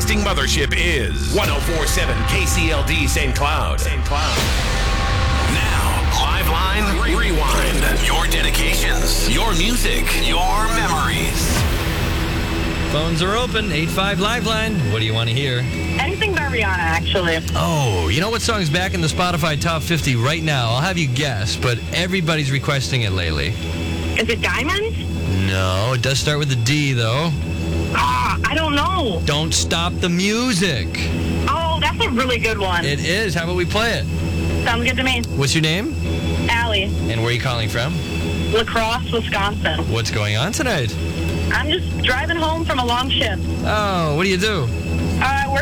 broadcasting mothership is 104.7 KCLD St. Cloud. Now, Live Line Rewind. Your dedications, your music, your memories. Phones are open. 85 Liveline. What do you want to hear? Anything by Rihanna, actually. Oh, you know what song's back in the Spotify Top 50 right now? I'll have you guess, but everybody's requesting it lately. Is it Diamonds? No, it does start with a D, though. I don't know. Don't Stop the Music. Oh, that's a really good one. It is. How about we play it? Sounds good to me. What's your name? Allie. And where are you calling from? La Crosse, Wisconsin. What's going on tonight? I'm just driving home from a long shift. Oh, what do you do? I work